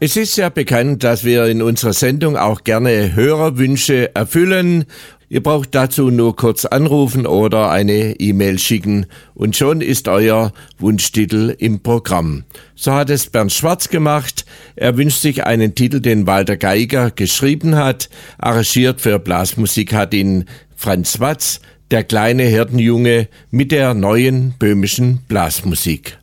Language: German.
Es ist ja bekannt, dass wir in unserer Sendung auch gerne Hörerwünsche erfüllen. Ihr braucht dazu nur kurz anrufen oder eine E-Mail schicken und schon ist euer Wunschtitel im Programm. So hat es Bernd Schwarz gemacht. Er wünscht sich einen Titel, den Walter Geiger geschrieben hat. Arrangiert für Blasmusik hat ihn Franz Watz, der kleine Hirtenjunge mit der neuen böhmischen Blasmusik.